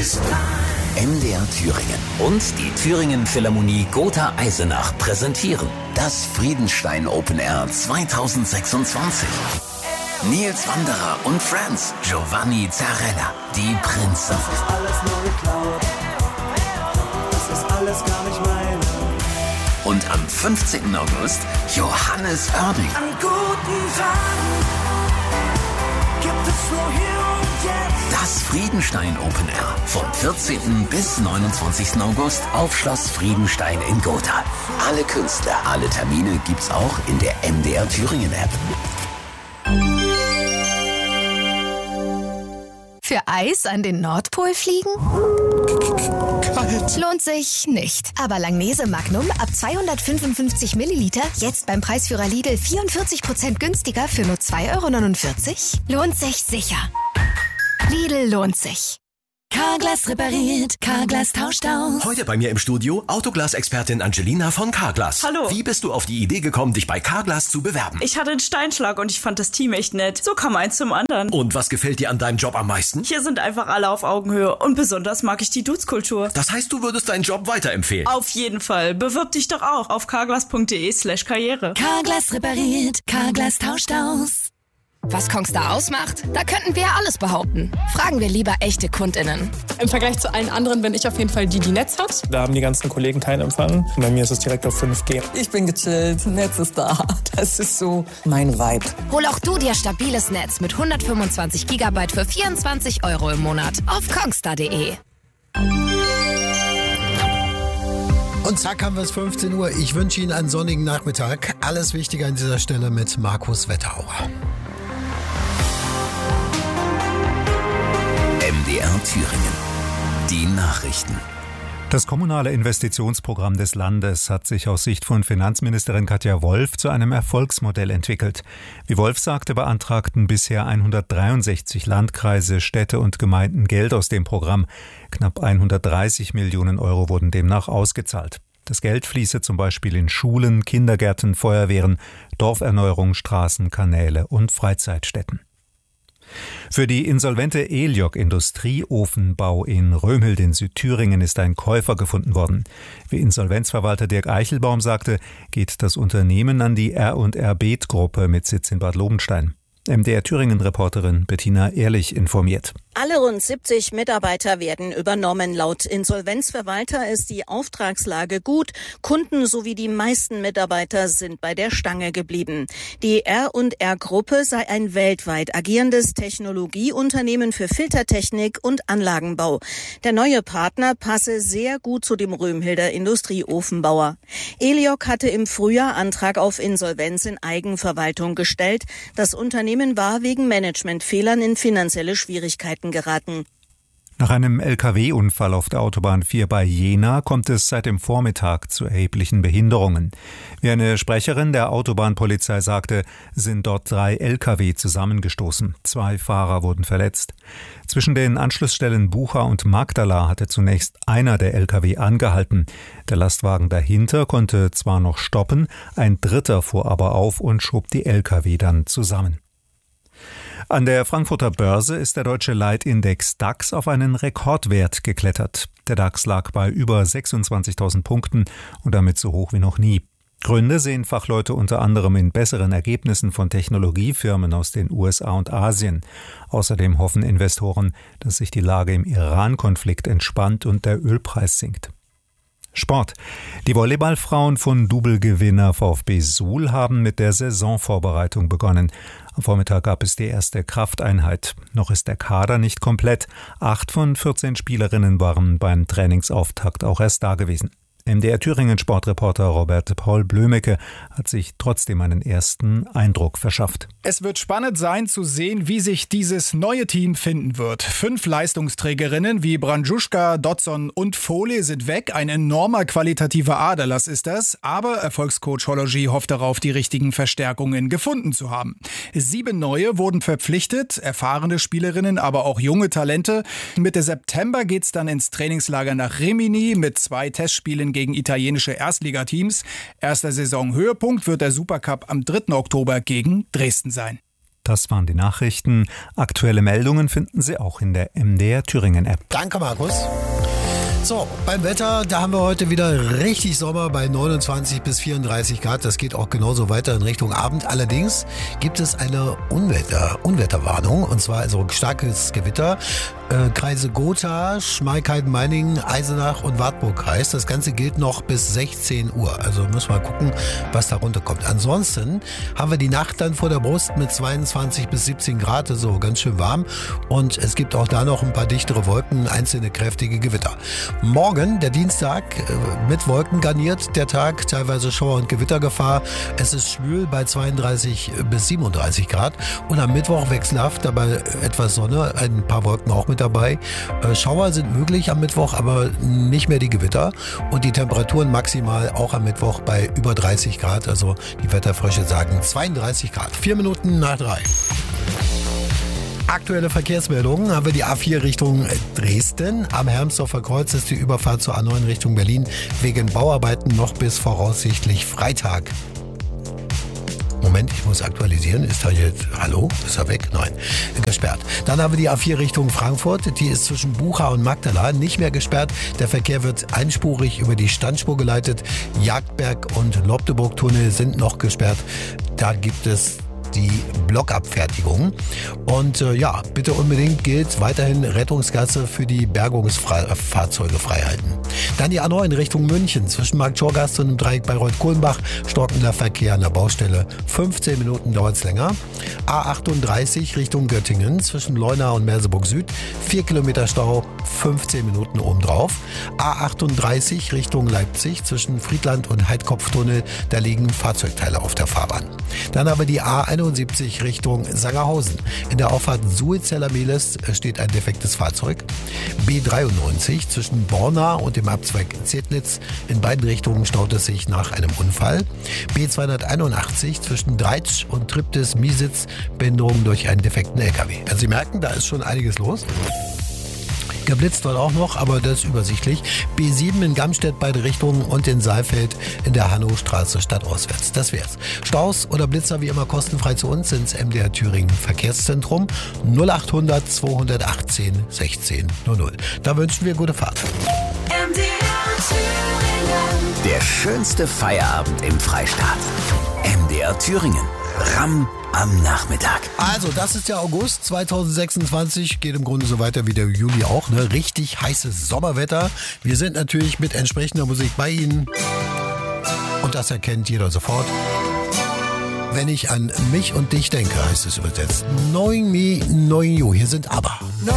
MDR Thüringen und die Thüringen Philharmonie Gotha Eisenach präsentieren das Friedenstein Open Air 2026. Nils Wanderer und Friends, Giovanni Zarella, die Prinzen. Das ist alles nur geklaut. Das ist alles gar nicht meine. Und am 15. August Johannes Oerding. An guten Tagen gibt es nur hier und jetzt. Das Friedenstein Open Air vom 14. bis 29. August auf Schloss Friedenstein in Gotha. Alle Künstler, alle Termine gibt's auch in der MDR Thüringen App. Für Eis an den Nordpol fliegen? Kalt. Lohnt sich nicht. Aber Langnese Magnum ab 255 Milliliter jetzt beim Preisführer Lidl 44% günstiger für nur 2,49 €? Lohnt sich sicher. Lidl lohnt sich. Carglass repariert, Carglass tauscht aus. Heute bei mir im Studio Autoglas-Expertin Angelina von Carglass. Hallo. Wie bist du auf die Idee gekommen, dich bei Carglass zu bewerben? Ich hatte einen Steinschlag und ich fand das Team echt nett. So kam eins zum anderen. Und was gefällt dir an deinem Job am meisten? Hier sind einfach alle auf Augenhöhe und besonders mag ich die Dudes-Kultur. Das heißt, du würdest deinen Job weiterempfehlen? Auf jeden Fall. Bewirb dich doch auch auf carglass.de/karriere. Carglass repariert, Carglass tauscht aus. Was Kongstar ausmacht? Da könnten wir alles behaupten. Fragen wir lieber echte KundInnen. Im Vergleich zu allen anderen bin ich auf jeden Fall die Netz hat. Da haben die ganzen Kollegen keinen Empfang. Bei mir ist es direkt auf 5G. Ich bin gechillt, Netz ist da. Das ist so mein Vibe. Hol auch du dir stabiles Netz mit 125 GB für 24 € im Monat auf kongstar.de. Und zack haben wir es 15 Uhr. Ich wünsche Ihnen einen sonnigen Nachmittag. Alles Wichtige an dieser Stelle mit Markus Wetterauer. MDR Thüringen. Die Nachrichten. Das kommunale Investitionsprogramm des Landes hat sich aus Sicht von Finanzministerin Katja Wolf zu einem Erfolgsmodell entwickelt. Wie Wolf sagte, beantragten bisher 163 Landkreise, Städte und Gemeinden Geld aus dem Programm. Knapp 130 Millionen € wurden demnach ausgezahlt. Das Geld fließe zum Beispiel in Schulen, Kindergärten, Feuerwehren, Dorferneuerung, Straßen, Kanäle und Freizeitstätten. Für die insolvente Eliok-Industrieofenbau in Römhild in Südthüringen ist ein Käufer gefunden worden. Wie Insolvenzverwalter Dirk Eichelbaum sagte, geht das Unternehmen an die R&R Beet-Gruppe mit Sitz in Bad Lobenstein. MDR Thüringen-Reporterin Bettina Ehrlich informiert. Alle rund 70 Mitarbeiter werden übernommen. Laut Insolvenzverwalter ist die Auftragslage gut. Kunden sowie die meisten Mitarbeiter sind bei der Stange geblieben. Die R&R-Gruppe sei ein weltweit agierendes Technologieunternehmen für Filtertechnik und Anlagenbau. Der neue Partner passe sehr gut zu dem Römhilder Industrieofenbauer. Eliok hatte im Frühjahr Antrag auf Insolvenz in Eigenverwaltung gestellt. Das Unternehmen war wegen Managementfehlern in finanzielle Schwierigkeiten geraten. Nach einem Lkw-Unfall auf der Autobahn 4 bei Jena kommt es seit dem Vormittag zu erheblichen Behinderungen. Wie eine Sprecherin der Autobahnpolizei sagte, sind dort 3 Lkw zusammengestoßen. 2 Fahrer wurden verletzt. Zwischen den Anschlussstellen Bucha und Magdala hatte zunächst einer der Lkw angehalten. Der Lastwagen dahinter konnte zwar noch stoppen, ein dritter fuhr aber auf und schob die Lkw dann zusammen. An der Frankfurter Börse ist der deutsche Leitindex DAX auf einen Rekordwert geklettert. Der DAX lag bei über 26.000 Punkten und damit so hoch wie noch nie. Gründe sehen Fachleute unter anderem in besseren Ergebnissen von Technologiefirmen aus den USA und Asien. Außerdem hoffen Investoren, dass sich die Lage im Iran-Konflikt entspannt und der Ölpreis sinkt. Sport. Die Volleyballfrauen von Double-Gewinner VfB Suhl haben mit der Saisonvorbereitung begonnen. Am Vormittag gab es die erste Krafteinheit. Noch ist der Kader nicht komplett. 8 von 14 Spielerinnen waren beim Trainingsauftakt auch erst da gewesen. MDR Thüringen Sportreporter Robert Paul Blömecke hat sich trotzdem einen ersten Eindruck verschafft. Es wird spannend sein zu sehen, wie sich dieses neue Team finden wird. 5 Leistungsträgerinnen wie Brandjuschka, Dodson und Foley sind weg. Ein enormer qualitativer Aderlass ist das. Aber Erfolgscoach Hollogy hofft darauf, die richtigen Verstärkungen gefunden zu haben. 7 neue wurden verpflichtet, erfahrene Spielerinnen, aber auch junge Talente. Mitte September geht's dann ins Trainingslager nach Rimini mit 2 Testspielen gegen italienische Erstligateams. Erster Saisonhöhepunkt wird der Supercup am 3. Oktober gegen Dresden sein. Das waren die Nachrichten. Aktuelle Meldungen finden Sie auch in der MDR Thüringen App. Danke, Markus. So, beim Wetter, da haben wir heute wieder richtig Sommer bei 29 bis 34 Grad. Das geht auch genauso weiter in Richtung Abend. Allerdings gibt es eine Unwetterwarnung, und zwar also ein starkes Gewitter. Kreise Gotha, Schmalkalden-Meiningen, Eisenach und Wartburg heißt. Das Ganze gilt noch bis 16 Uhr. Also müssen wir mal gucken, was da runterkommt. Ansonsten haben wir die Nacht dann vor der Brust mit 22 bis 17 Grad, also ganz schön warm. Und es gibt auch da noch ein paar dichtere Wolken, einzelne kräftige Gewitter. Morgen, der Dienstag, mit Wolken garniert der Tag, teilweise Schauer- und Gewittergefahr. Es ist schwül bei 32 bis 37 Grad. Und am Mittwoch wechselhaft, dabei etwas Sonne, ein paar Wolken auch mit dabei. Schauer sind möglich am Mittwoch, aber nicht mehr die Gewitter. Und die Temperaturen maximal auch am Mittwoch bei über 30 Grad. Also die Wetterfrösche sagen 32 Grad. 4 Minuten nach 3. Aktuelle Verkehrsmeldungen haben wir die A4 Richtung Dresden. Am Hermsdorfer Kreuz ist die Überfahrt zur A9 Richtung Berlin wegen Bauarbeiten noch bis voraussichtlich Freitag. Moment, ich muss aktualisieren. Ist er jetzt, hallo? Ist er weg? Nein, gesperrt. Dann haben wir die A4 Richtung Frankfurt. Die ist zwischen Bucha und Magdala nicht mehr gesperrt. Der Verkehr wird einspurig über die Standspur geleitet. Jagdberg und Lobdeburg-Tunnel sind noch gesperrt. Da gibt es die Blockabfertigung. Und ja, bitte unbedingt gilt weiterhin Rettungsgasse für die Bergungsfahrzeuge freihalten. Dann die A9 Richtung München zwischen Marktschorgast und dem Dreieck Bayreuth-Kulmbach. Stockender Verkehr an der Baustelle. 15 Minuten dauert es länger. A38 Richtung Göttingen zwischen Leuna und Merseburg Süd. 4 Kilometer Stau, 15 Minuten obendrauf. A38 Richtung Leipzig zwischen Friedland und Heidkopftunnel. Da liegen Fahrzeugteile auf der Fahrbahn. Dann haben wir die A71 Richtung Sangerhausen. In der Auffahrt Suizeller-Mehlis steht ein defektes Fahrzeug. B93 zwischen Borna und dem Abzweig Zedlitz. In beiden Richtungen staut es sich nach einem Unfall. B281 zwischen Dreitsch und Triptis-Miesitz. Behinderung durch einen defekten LKW. Also Sie merken, da ist schon einiges los. Geblitzt dort auch noch, aber das ist übersichtlich. B7 in Gamstedt beide Richtungen und in Saalfeld in der Hannowstraße stadtauswärts. Das wär's. Staus oder Blitzer wie immer kostenfrei zu uns ins MDR Thüringen Verkehrszentrum 0800 218 16 00. Da wünschen wir gute Fahrt. Der schönste Feierabend im Freistaat. MDR Thüringen. Ramm am Nachmittag. Also, das ist der August 2026. Geht im Grunde so weiter wie der Juli auch. Ne? Richtig heißes Sommerwetter. Wir sind natürlich mit entsprechender Musik bei Ihnen. Und das erkennt jeder sofort. Wenn ich an mich und dich denke, heißt es übersetzt. Knowing me, knowing you. Hier sind ABBA.